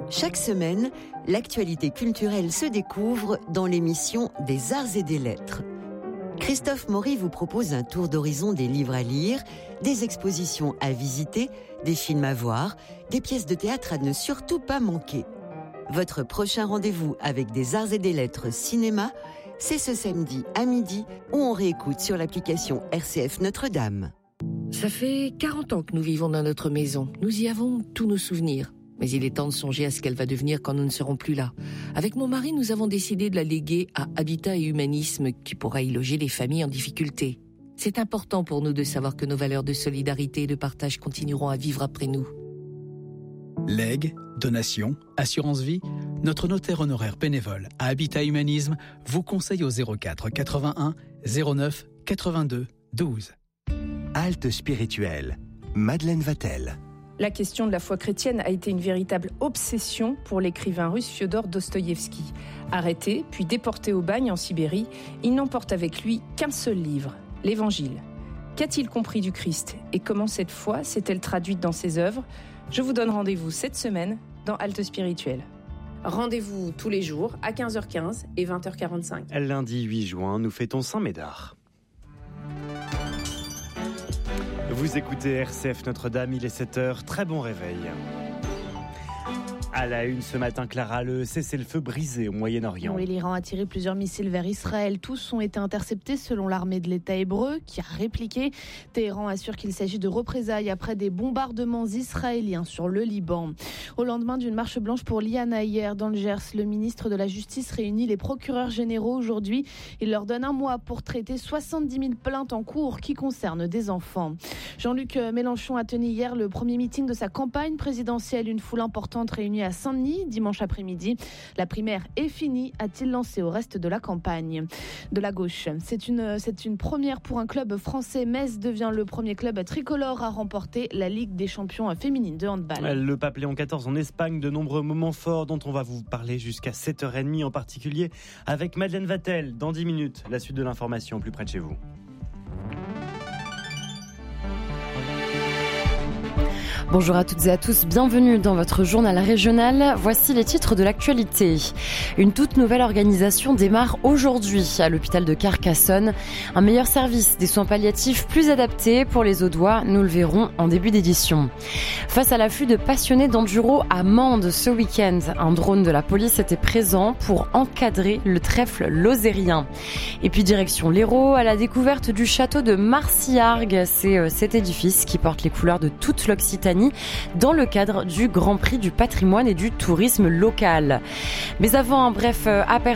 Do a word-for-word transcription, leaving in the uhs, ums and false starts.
Chaque semaine, l'actualité culturelle se découvre dans l'émission des Arts et des Lettres. Christophe Maury vous propose un tour d'horizon des livres à lire, des expositions à visiter, des films à voir, des pièces de théâtre à ne surtout pas manquer. Votre prochain rendez-vous avec des Arts et des Lettres cinéma, c'est ce samedi à midi où on réécoute sur l'application R C F Notre-Dame. Ça fait quarante ans que nous vivons dans notre maison. Nous y avons tous nos souvenirs. Mais il est temps de songer à ce qu'elle va devenir quand nous ne serons plus là. Avec mon mari, nous avons décidé de la léguer à Habitat et Humanisme, qui pourra y loger les familles en difficulté. C'est important pour nous de savoir que nos valeurs de solidarité et de partage continueront à vivre après nous. Legs, donations, assurance vie, notre notaire honoraire bénévole à Habitat Humanisme vous conseille au zéro quatre quatre-vingt-un zéro neuf quatre-vingt-deux douze. Halte spirituelle, Madeleine Vatel. La question de la foi chrétienne a été une véritable obsession pour l'écrivain russe Fiodor Dostoïevski. Arrêté, puis déporté au bagne en Sibérie, il n'emporte avec lui qu'un seul livre, l'Évangile. Qu'a-t-il compris du Christ et comment cette foi s'est-elle traduite dans ses œuvres ? Je vous donne rendez-vous cette semaine dans Halte spirituelle. Rendez-vous tous les jours à quinze heures quinze et vingt heures quarante-cinq. Lundi huit juin, nous fêtons Saint-Médard. Vous écoutez R C F Notre-Dame, il est sept heures, très bon réveil. À la une ce matin, Clara, le cessez-le-feu brisé au Moyen-Orient. Oui, l'Iran a tiré plusieurs missiles vers Israël. Tous ont été interceptés selon l'armée de l'État hébreu qui a répliqué. Téhéran assure qu'il s'agit de représailles après des bombardements israéliens sur le Liban. Au lendemain d'une marche blanche pour l'I A N A hier dans le Gers, le ministre de la Justice réunit les procureurs généraux aujourd'hui. Il leur donne un mois pour traiter soixante-dix mille plaintes en cours qui concernent des enfants. Jean-Luc Mélenchon a tenu hier le premier meeting de sa campagne présidentielle. Une foule importante réunie à Saint-Denis dimanche après-midi. La primaire est finie, a-t-il lancé au reste de la campagne de la gauche. C'est une, c'est une première pour un club français. Metz devient le premier club tricolore à remporter la Ligue des champions féminines de handball. Le Pape Léon quatorze en Espagne, de nombreux moments forts dont on va vous parler jusqu'à sept heures trente en particulier avec Madeleine Vatel. Dans dix minutes, la suite de l'information plus près de chez vous. Bonjour à toutes et à tous, bienvenue dans votre journal régional. Voici les titres de l'actualité. Une toute nouvelle organisation démarre aujourd'hui à l'hôpital de Carcassonne. Un meilleur service des soins palliatifs plus adaptés pour les Audois, nous le verrons en début d'édition. Face à l'afflux de passionnés d'enduro à Mende ce week-end, un drone de la police était présent pour encadrer le trèfle lozérien. Et puis direction l'Hérault, à la découverte du château de Marciargues. C'est cet édifice qui porte les couleurs de toute l'Occitanie dans le cadre du Grand Prix du patrimoine et du tourisme local. Mais avant un bref aperçu